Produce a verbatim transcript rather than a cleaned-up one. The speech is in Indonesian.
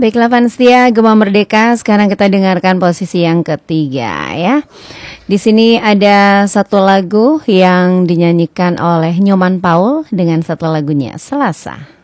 Baiklah Vanstia, Gema Merdeka. Sekarang kita dengarkan posisi yang ketiga ya. Di sini ada satu lagu yang dinyanyikan oleh Nyoman Paul dengan satu lagunya Selasa.